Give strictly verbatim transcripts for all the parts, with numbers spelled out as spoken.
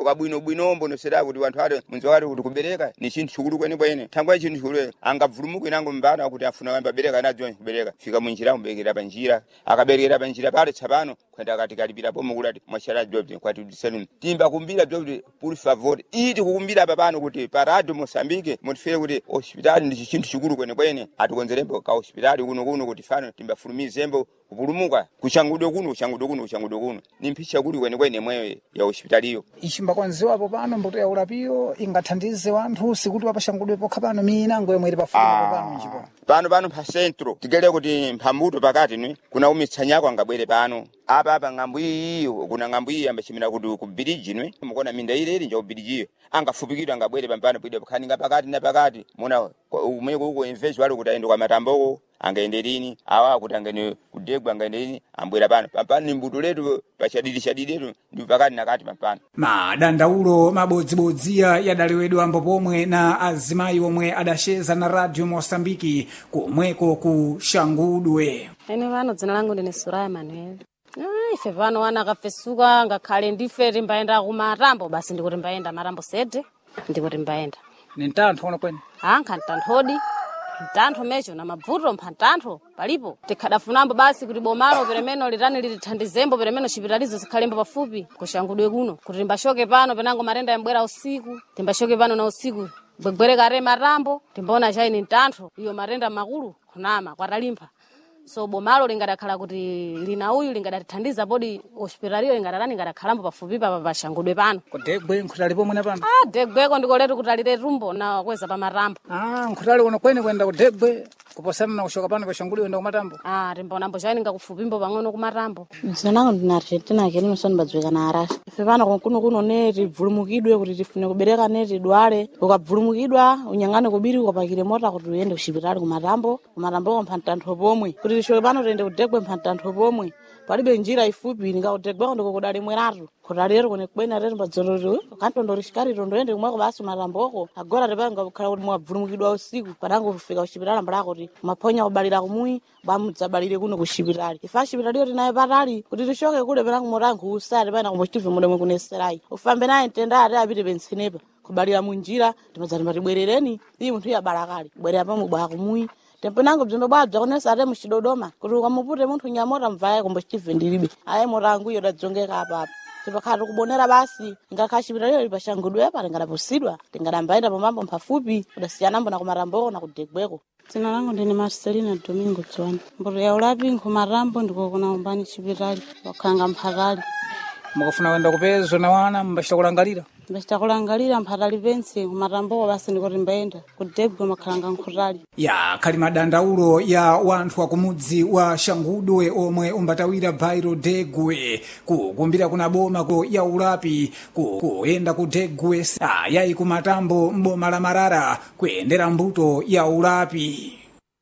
ukabwino bwinombo nosera kuti wanthu ati munzi wati kuti kubereka ni chinthu chikulu kwene kwene thangwa chinthu chikulu angavulumuke nango mbana kuti afuna wamba bereka nadzo kubereka fika munjira kuberekera panjira akaberekera panjira pale tsapano kwenda kati kalipira pomo kulati mwashara job kwati disenu timba kumbira job pour favor iti kukumbira papano kuti pa radio Mozambique mutifere kuti hospital ndi chinthu chikulu kwene kwene atikonzerembo ka hospital kuno kuno kuti fano timba fulumizembo kupulumuka kuchangudwe kuno kuchangudwe kuno kuchangudwe kuno ni mphisha kuli kwene kwene mwewe ya hospitaliyo ichimba kwanziwa popano mbuto ya ulapiyo ingathandize wanthu sikuti wapashangudwe pokha pano mina ngwe mweri pafupi popano njipo pano pano pa centro tigele kuti mphambuto pakati ni kuna umitsanyako angabwere pano apa apa ngambo iyi kuna ngambo iyi ambachimira kuti ku bridge ni mukona minda ile ile njo bridge angafupikidwa angabwere pambano pide pakani ngapakati na pakati mona umeko uko invest wali kuti aende kwa matamboko angaende lini awa kuti angene kudegwa angaende lini ambwera pano pampano ni mbuto letu pachadidi chadidi letu ndi pakati nakati pampano madandaulo mabodzibodzia yadalewedwa ambo pomwe na azimayi omwe adasheza na radio Mozambique komweko ku Shangudwe. Ene vano dzina langu ndine Suraya Manuel. Ah, ife vano wana kafesuka ngakhale ndife timbaenda kumarambo basi ndikuti mbaenda marambo sede ndikuti mbaenda. Ni ntantho ono kwene. Ah, nkantanthodi. Ntantho mecho na mabvuto mpantantho palipo. Tikadafunambo basi kuti bomalo peremeno litani lithandizembo peremeno chipitalizo zikhalembo pafupi kushangudwe kuno. Kuti timbashoke pano penango marenda yambwera usiku, timbashoke pano na usiku. Bwegwereka re marambo, timbona chaini ntantho iyo marenda makulu kunama kwatalimpa. So bomalo lingadakhala kuti lina uyu lingadathandiza bodi hospitaliyo lingadalani ngadakhalambo pafupi pa pashangudwe pano. Kodegwe nkutali pomwe na pano. Ah, degweko ndikoletu kutalire rumbo na kweza pa marambo. Ah, nkutali uno kwene kwenda kudegwe kuposana na kushoka pano pashangudwe wenda kumatambo. Ah, timbonambo chaini ngakufupimbo pang'ono kumarambo. Dzina langu ndina Argentina kene soni badzweka na arasa. Ife pano kuno kuno ne tivulumukidwe kuti tifune kubereka ne tidwale. Ukavulumukidwa unyang'ane kubiri ukapakire mota kuti uyende kuchipitali kumatambo, kumatambo mpantantho pomwe. Kuti tishoke pano tende kudegwe mpantantho pomwe. Palibe njira ifupi ngakudegwa ndiko kudali mweratu. Kutalero kone kwena rero badzororo kantondo rishikari tondo ende kumwako basi maramboko. Agora tepanga kukhala kuti mwavulumukidwa usiku patango kufika kuchipitali mbala kuti maponya kubalira kumui bamudzabalire kuno kuchipitali. Ifa chipitali yoti naye patali kuti tishoke kule penango morangu usale pana kumbochitive mudemwe kuneserai. Ufambe naye ntenda ati apite pensenepa kubalira munjira timadzati matibwerereni iyi munthu yabalakali bwerera pamwe bwa kumui. Tempenango bzimbe bwadza konesa ate muchidodoma kuti ukamupute munthu nyamota mvaye kombochitive ndilibe. Aye morangu iyo dadzongeka apa. Tipakhala kubonera basi ngakachipitaliyo pashangudwe pa ngadaposidwa tingadambaenda pamambo mpafupi kudasiyanambo na kumarambo na kudegweko. Dzina langu ndine Marcelina Domingo Tswana. Mbuto ya ulapi nkumarambo ndiko kuna umbani chipitali wakhanga mphatali. Mukafuna wenda kupezo na wana mbashita kulangalira. Mbashita kulangalira mphatali pensi kumarambo basi ndiko timbaenda kudegwe makhalanga nkutali. Ya kali madandaulo ya wanthu wa kumudzi wa Shangudwe omwe umbatawira Bairo Degwe kukumbira kuna boma ko ya ulapi kuyenda ku Degwe ah, yayi kumatambo mboma la Marara kuyendera mbuto ya ulapi.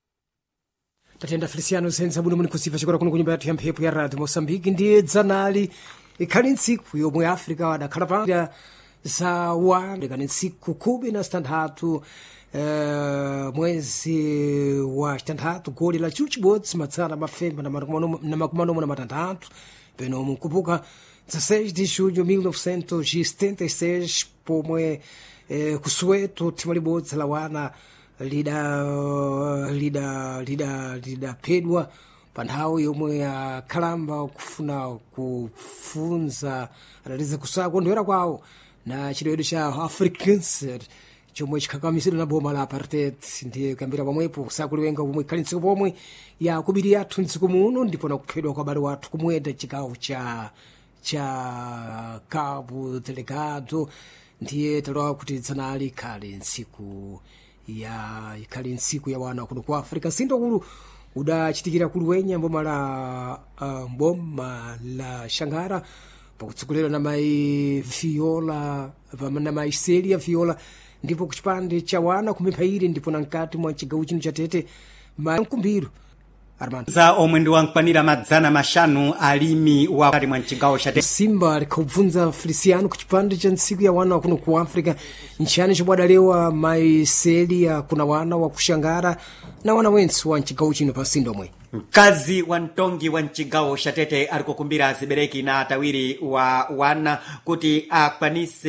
Tatenda Feliciano senza buno muni kusifa chikora kuno kunyumba yathu ya mphepo ya Radio Mozambique ndiye dzanali ikhali ntsiku yomwe Africa wadakhala pa za wa ndikani ntsiku kumi na sitandatu uh, mwezi wa sitandatu goli la chuchibodzi matsala mafemba na makumanomo na matandatu peno mukupuka dezesseis de julho de mil novecentos e setenta e seis pomwe eh, kusueto tima libodzi la wana lida lida lida lida pedwa panthawi yomwe akhalamba kufuna kufunza adalize kusako ndoyera kwawo na chilewero cha Afrikaans chomwe chikhakamisidwa na boma la apartheid ndiye kambira pamwepo kusakuliwenga pomwe ikhali ntsiku pomwe ya kubiri yathu ntsiku muno ndipo nakuphedwa kwa bale wathu kumwenda chigawo cha cha Cabo Delgado ndiye talowa kuti dzanali ikhali ntsiku ya ikhali ntsiku ya wana kuno ku Africa sindokulu udachitikira kuluwenya mboma la uh, mboma la Shangara pakutsukulira na mai Viola na mai Celia Viola ndipo kuchipande cha wana kumiphaire ndipo nankati mwa chigawo chino cha Tete mankumbiro Armando za omwe ndi wankwanira madzana mashanu alimi wa kati mwa chigawo cha Tete Simba likubvunza Feliciano kuchipande cha ntsiku ya wana kuno ku Africa nchani chobwadalewa mai Celia kuna wana wa kushangara na wana wensu wa chigawo chino pasindomwe mkazi wa ntongi wa chigawo cha Tete alikukumbira zibereki na atawiri wa wana kuti akwanise